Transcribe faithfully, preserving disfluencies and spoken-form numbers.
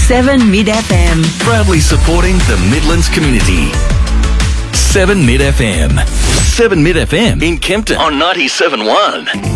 seven Mid F M. Proudly supporting the Midlands community. seven Mid F M. seven Mid F M in Kempton on ninety-seven point one.